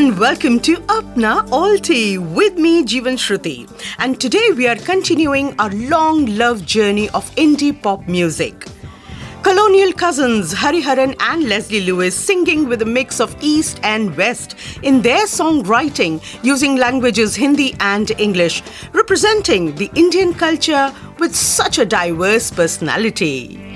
and welcome to Apna Alti with me, Jeevan Shruti. And today we are continuing our long love journey of indie pop music. Colonial cousins Hariharan and Leslie Lewis singing with a mix of East and West in their songwriting using languages Hindi and English, representing the Indian culture with such a diverse personality.